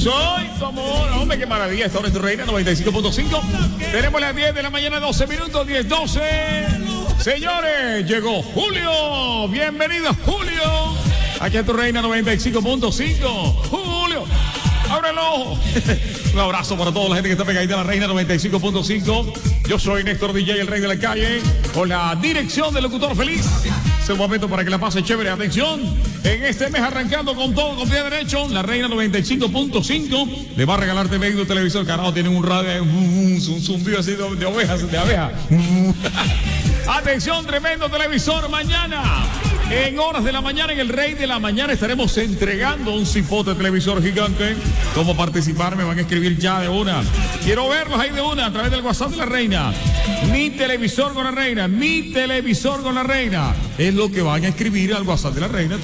Soy tu amor. Hombre, qué maravilla. Esta hora es tu reina, 95.5. Tenemos las 10 de la mañana, 12 minutos, 10:12. Señores, llegó Julio. Bienvenido, Julio. Aquí es tu reina, 95.5. Julio, ábrelo. Un abrazo para toda la gente que está pegadita a la reina, 95.5. Yo soy Néstor DJ, el rey de la calle, con la dirección del locutor feliz. Es el momento para que la pase chévere. Atención, en este mes arrancando con todo, con pie derecho, la reina 95.5 le va a regalar TV y un televisor. Carajo, tiene un radio, un zumbido así de ovejas, de abeja. Atención, tremendo televisor. Mañana, en horas de la mañana, en el Rey de la Mañana, estaremos entregando un cipote televisor gigante. ¿Cómo participar? Me van a escribir ya de una. Quiero verlos ahí de una a través del WhatsApp de la reina. Mi televisor con la reina, mi televisor con la reina. Es lo que van a escribir al WhatsApp de la reina,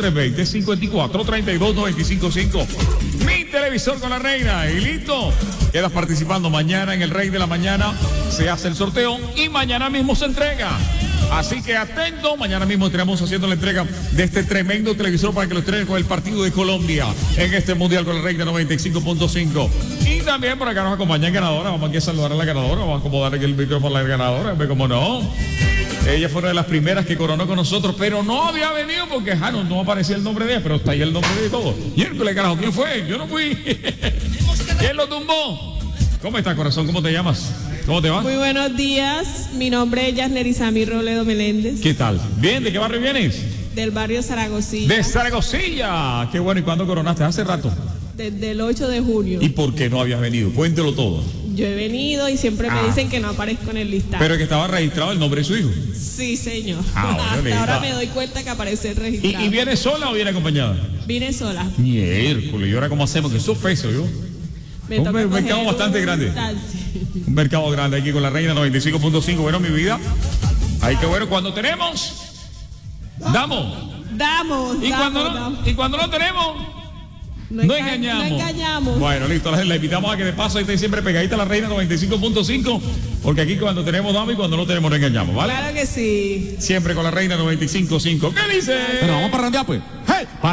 320-54-32-955. Mi televisor con la reina. Y listo. Quedas participando mañana en el Rey de la Mañana. Se hace el sorteo y mañana mismo se entrega. Así que atento, mañana mismo estaremos haciendo la entrega de este tremendo televisor para que lo entreguen con el partido de Colombia en este Mundial con la Reina 95.5. Y también por acá nos acompaña ganadora. Vamos aquí a saludar a la ganadora, vamos a acomodar aquí el micrófono a la ganadora, ve cómo no. Ella fue una de las primeras que coronó con nosotros, pero no había venido porque no aparecía el nombre de ella, pero está ahí el nombre de todo. Miércoles, carajo, ¿quién fue? Yo no fui. ¿Quién lo tumbó? ¿Cómo estás, corazón? ¿Cómo te llamas? ¿Cómo te va? Muy buenos días, mi nombre es Yasnerizami Robledo Meléndez. ¿Qué tal? ¿Bien? ¿De qué barrio vienes? Del barrio Zaragozilla. De Zaragozilla. Qué bueno, ¿y cuándo coronaste? ¿Hace rato? Desde el 8 de junio. ¿Y por qué no habías venido? Cuéntelo todo. Yo he venido y siempre me dicen que no aparezco en el listado. Pero que estaba registrado el nombre de su hijo. Sí, señor. Bueno, Hasta ahora me doy cuenta que aparece registrado. ¿Y viene sola o viene acompañada? Vine sola. Miércoles, ¿y ahora cómo hacemos? Que eso peso, yo. Un mercado bastante grande. Un mercado grande aquí con la reina 95.5. Bueno, mi vida. Ay, qué bueno. Cuando tenemos, damos. Y cuando no tenemos, no engañamos. Bueno, listo. La invitamos a que de paso esté siempre pegadita a la reina 95.5. Porque aquí cuando tenemos, damos, y cuando no tenemos, no engañamos, ¿vale? Claro que sí. Siempre con la reina 95.5. ¿Qué dice? Pero vamos para randear, pues. ¡Hey!